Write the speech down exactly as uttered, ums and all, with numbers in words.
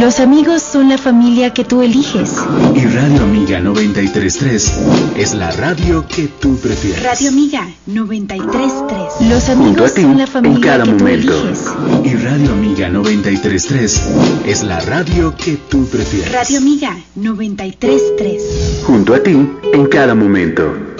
Los amigos son la familia que tú eliges. Y Radio Amiga noventa y tres punto tres es la radio que tú prefieres. Radio Amiga noventa y tres punto tres. Los amigos son la familia en cada que momento. tú eliges. Y Radio Amiga noventa y tres punto tres es la radio que tú prefieres. Radio Amiga noventa y tres punto tres. Junto a ti en cada momento.